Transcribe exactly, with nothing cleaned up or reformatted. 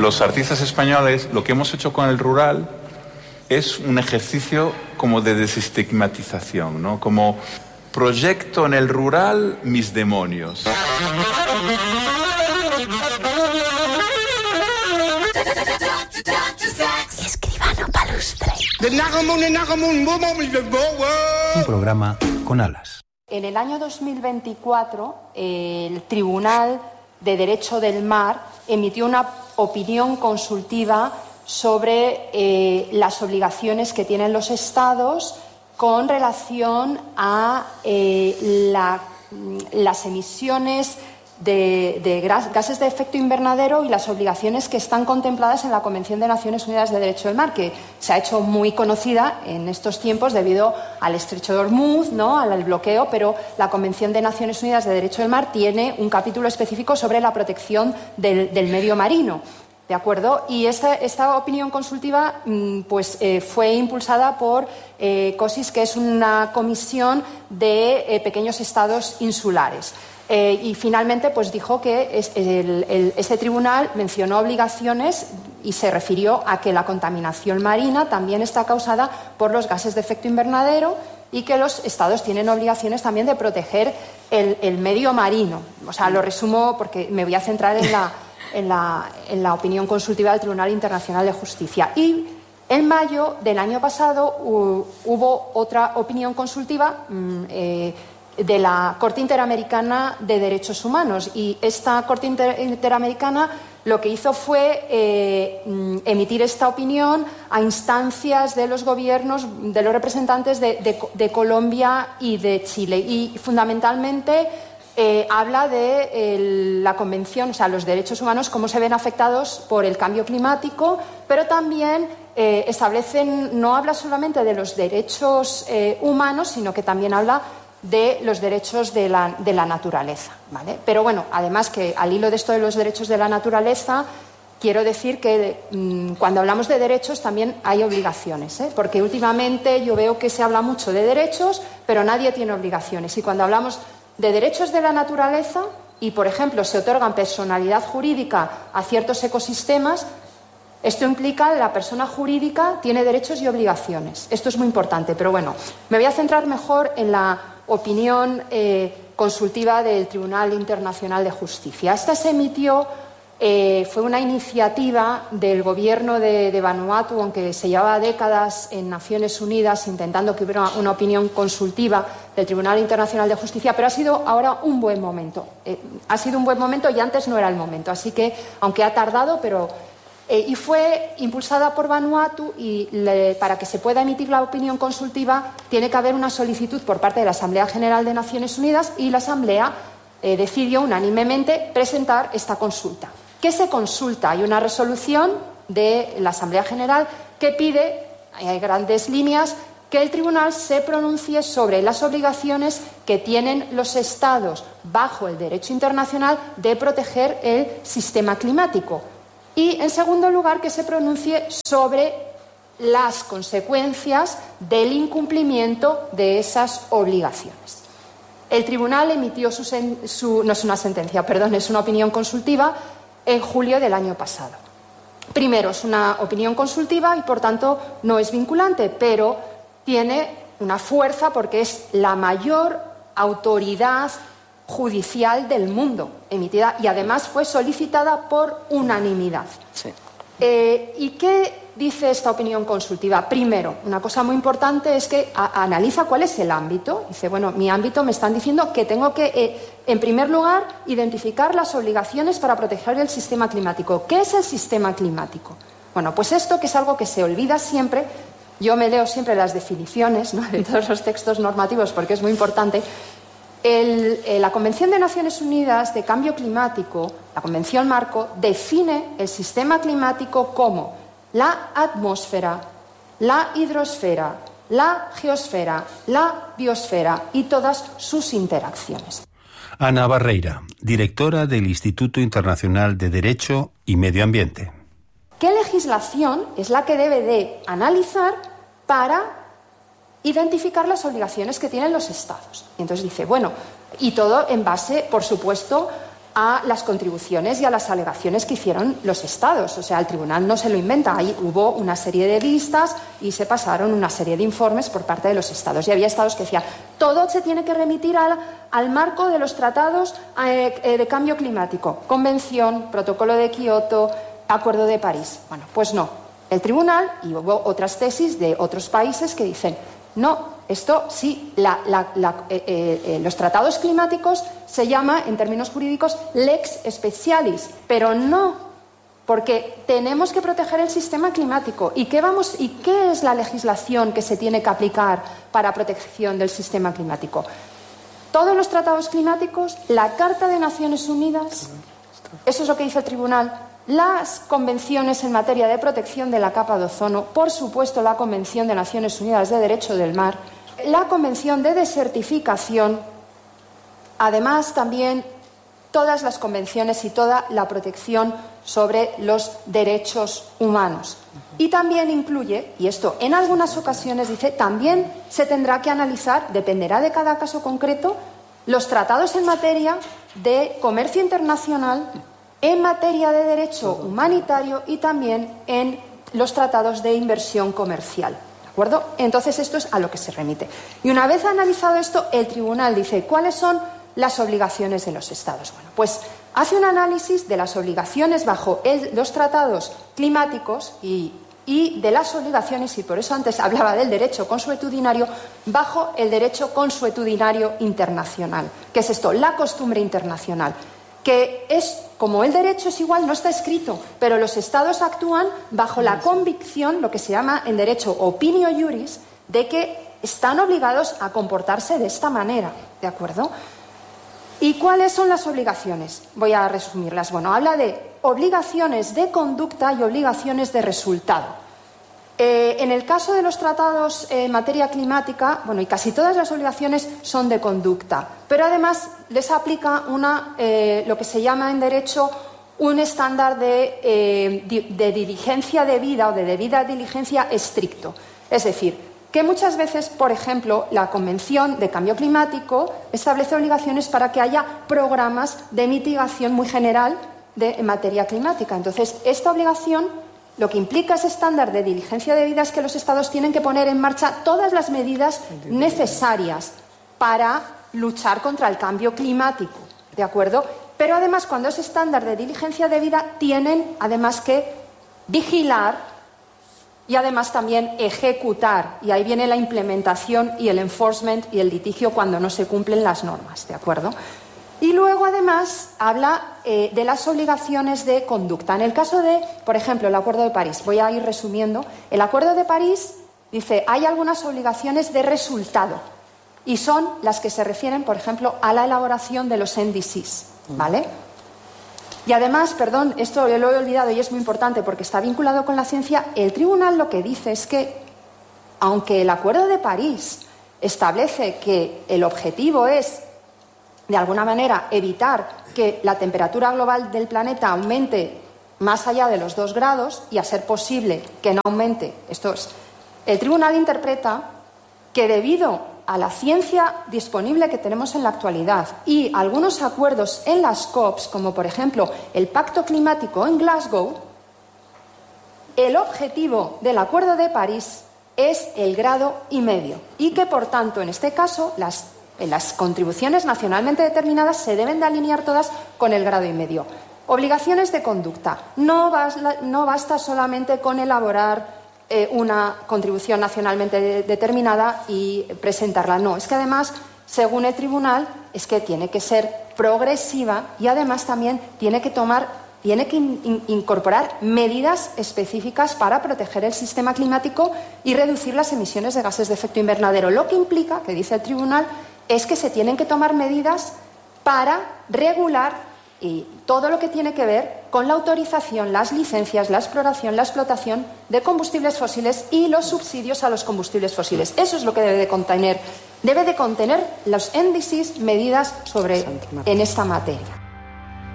los artistas españoles lo que hemos hecho con el rural es un ejercicio como de desestigmatización, ¿no? Como proyecto en el rural mis demonios. Escribano Palustre. Un programa con alas. En el año dos mil veinticuatro, el Tribunal de Derecho del Mar emitió una opinión consultiva sobre eh, las obligaciones que tienen los Estados con relación a eh, la, las emisiones de, de gases de efecto invernadero y las obligaciones que están contempladas en la Convención de Naciones Unidas de Derecho del Mar, que se ha hecho muy conocida en estos tiempos debido al estrecho de Hormuz, ¿no?, al bloqueo, pero la Convención de Naciones Unidas de Derecho del Mar tiene un capítulo específico sobre la protección del, del medio marino. ¿De acuerdo? Y esta, esta opinión consultiva pues, eh, fue impulsada por eh, COSIS, que es una comisión de eh, pequeños estados insulares. Eh, y finalmente pues, dijo que es, el, el, este tribunal mencionó obligaciones y se refirió a que la contaminación marina también está causada por los gases de efecto invernadero y que los estados tienen obligaciones también de proteger el, el medio marino. O sea, lo resumo porque me voy a centrar en la... En la, en la opinión consultiva del Tribunal Internacional de Justicia. Y en mayo del año pasado uh, hubo otra opinión consultiva um, eh, de la Corte Interamericana de Derechos Humanos. Y esta Corte Inter- Interamericana lo que hizo fue eh, um, emitir esta opinión a instancias de los gobiernos, de los representantes de, de, de Colombia y de Chile. Y fundamentalmente... Eh, habla de eh, la Convención, o sea, los derechos humanos, cómo se ven afectados por el cambio climático, pero también eh, establecen, no habla solamente de los derechos eh, humanos, sino que también habla de los derechos de la, de la naturaleza, ¿vale? Pero bueno, además que al hilo de esto de los derechos de la naturaleza, quiero decir que mmm, cuando hablamos de derechos también hay obligaciones, ¿eh? Porque últimamente yo veo que se habla mucho de derechos, pero nadie tiene obligaciones. Y cuando hablamos de derechos de la naturaleza y, por ejemplo, se otorgan personalidad jurídica a ciertos ecosistemas, esto implica que la persona jurídica tiene derechos y obligaciones. Esto es muy importante, pero bueno, me voy a centrar mejor en la opinión eh, consultiva del Tribunal Internacional de Justicia. Esta se emitió, eh, fue una iniciativa del gobierno de, de Vanuatu, aunque se llevaba décadas en Naciones Unidas intentando que hubiera una opinión consultiva del Tribunal Internacional de Justicia, pero ha sido ahora un buen momento. Eh, ha sido un buen momento y antes no era el momento, así que, aunque ha tardado, pero... Eh, y fue impulsada por Vanuatu y le, para que se pueda emitir la opinión consultiva tiene que haber una solicitud por parte de la Asamblea General de Naciones Unidas y la Asamblea eh, decidió unánimemente presentar esta consulta. ¿Qué se consulta? Hay una resolución de la Asamblea General que pide, hay grandes líneas, que el Tribunal se pronuncie sobre las obligaciones que tienen los Estados bajo el derecho internacional de proteger el sistema climático. Y, en segundo lugar, que se pronuncie sobre las consecuencias del incumplimiento de esas obligaciones. El Tribunal emitió su, sen- su no es una sentencia, perdón, es una opinión consultiva en julio del año pasado. Primero, es una opinión consultiva y, por tanto, no es vinculante, pero tiene una fuerza porque es la mayor autoridad judicial del mundo emitida y además fue solicitada por unanimidad. Sí. Eh, ¿Y qué dice esta opinión consultiva? Primero, una cosa muy importante es que a, analiza cuál es el ámbito. Dice, bueno, mi ámbito me están diciendo que tengo que, eh, en primer lugar, identificar las obligaciones para proteger el sistema climático. ¿Qué es el sistema climático? Bueno, pues esto, que es algo que se olvida siempre. Yo me leo siempre las definiciones, ¿no?, de todos los textos normativos porque es muy importante. El, eh, la Convención de Naciones Unidas de Cambio Climático, la Convención Marco, define el sistema climático como la atmósfera, la hidrosfera, la geosfera, la biosfera y todas sus interacciones. Ana Barreira, directora del Instituto Internacional de Derecho y Medio Ambiente. ¿Qué legislación es la que debe de analizar para identificar las obligaciones que tienen los Estados? Y entonces dice, bueno, y todo en base, por supuesto, a las contribuciones y a las alegaciones que hicieron los Estados. O sea, el tribunal no se lo inventa. Ahí hubo una serie de vistas y se pasaron una serie de informes por parte de los Estados. Y había Estados que decían, todo se tiene que remitir al, al marco de los tratados eh, eh, de cambio climático. Convención, Protocolo de Kioto, Acuerdo de París. Bueno, pues no. El tribunal, y hubo otras tesis de otros países que dicen, no, esto sí, la, la, la, eh, eh, los tratados climáticos se llama, en términos jurídicos, lex specialis, pero no, porque tenemos que proteger el sistema climático. ¿Y qué, vamos, ¿Y qué es la legislación que se tiene que aplicar para protección del sistema climático? Todos los tratados climáticos, la Carta de Naciones Unidas, eso es lo que dice el tribunal, las convenciones en materia de protección de la capa de ozono, por supuesto la Convención de Naciones Unidas de Derecho del Mar, la Convención de Desertificación, además también todas las convenciones y toda la protección sobre los derechos humanos. Y también incluye, y esto en algunas ocasiones dice, también se tendrá que analizar, dependerá de cada caso concreto, los tratados en materia de comercio internacional, en materia de derecho humanitario y también en los tratados de inversión comercial. ¿De acuerdo? Entonces, esto es a lo que se remite. Y una vez analizado esto, el tribunal dice, ¿cuáles son las obligaciones de los Estados? Bueno, pues hace un análisis de las obligaciones bajo el, los tratados climáticos y, y de las obligaciones, y por eso antes hablaba del derecho consuetudinario, bajo el derecho consuetudinario internacional. ¿Qué es esto? La costumbre internacional, que es, como el derecho es igual, no está escrito, pero los Estados actúan bajo la convicción, lo que se llama en derecho opinio juris, de que están obligados a comportarse de esta manera, ¿de acuerdo? ¿Y cuáles son las obligaciones? Voy a resumirlas. Bueno, habla de obligaciones de conducta y obligaciones de resultado. Eh, en el caso de los tratados en materia climática, bueno, y casi todas las obligaciones son de conducta, pero además les aplica una, eh, lo que se llama en derecho un estándar de, eh, de, de diligencia debida o de debida diligencia estricto. Es decir, que muchas veces, por ejemplo, la Convención de Cambio Climático establece obligaciones para que haya programas de mitigación muy general de, en materia climática. Entonces, esta obligación lo que implica ese estándar de diligencia debida es que los Estados tienen que poner en marcha todas las medidas necesarias para luchar contra el cambio climático, ¿de acuerdo? Pero además, cuando ese estándar de diligencia debida, tienen además que vigilar y además también ejecutar. Y ahí viene la implementación y el enforcement y el litigio cuando no se cumplen las normas, ¿de acuerdo? Y luego, además, habla eh, de las obligaciones de conducta. En el caso de, por ejemplo, el Acuerdo de París, voy a ir resumiendo. El Acuerdo de París dice, hay algunas obligaciones de resultado y son las que se refieren, por ejemplo, a la elaboración de los N D Cs, ¿vale? Y además, perdón, esto lo he olvidado y es muy importante porque está vinculado con la ciencia, el tribunal lo que dice es que, aunque el Acuerdo de París establece que el objetivo es, de alguna manera, evitar que la temperatura global del planeta aumente más allá de los dos grados y, a ser posible, que no aumente. Esto es, el tribunal interpreta que debido a la ciencia disponible que tenemos en la actualidad y algunos acuerdos en las COPs, como por ejemplo el Pacto Climático en Glasgow, el objetivo del Acuerdo de París es el grado y medio y que, por tanto, en este caso, las Las contribuciones nacionalmente determinadas se deben de alinear todas con el grado y medio. Obligaciones de conducta. No basta, no basta solamente con elaborar eh, una contribución nacionalmente de, determinada y presentarla. No, es que además, según el tribunal, es que tiene que ser progresiva y además también tiene que tomar, tiene que in, incorporar medidas específicas para proteger el sistema climático y reducir las emisiones de gases de efecto invernadero. Lo que implica, que dice el tribunal, es que se tienen que tomar medidas para regular y todo lo que tiene que ver con la autorización, las licencias, la exploración, la explotación de combustibles fósiles y los subsidios a los combustibles fósiles. Eso es lo que debe de contener, debe de contener los índices, medidas sobre, en esta materia.